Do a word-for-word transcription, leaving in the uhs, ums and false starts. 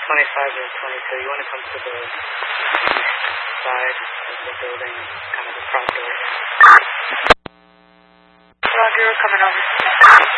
twenty-five or twenty-two. You want to come to the side of the building, kind of the front door. Roger, coming over.